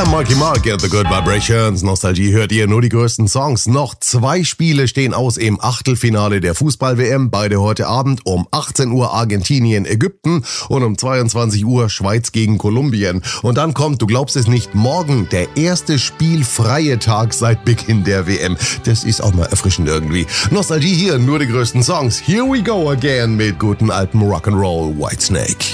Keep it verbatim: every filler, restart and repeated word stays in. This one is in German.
Yeah, Marky Mark, get the good vibrations. Nostalgie hört ihr, nur die größten Songs. Noch zwei Spiele stehen aus im Achtelfinale der Fußball-W M. Beide heute Abend um achtzehn Uhr Argentinien, Ägypten und um zweiundzwanzig Uhr Schweiz gegen Kolumbien. Und dann kommt, du glaubst es nicht, morgen der erste spielfreie Tag seit Beginn der W M. Das ist auch mal erfrischend irgendwie. Nostalgie hier, nur die größten Songs. Here we go again mit guten alten Rock'n'Roll Whitesnake.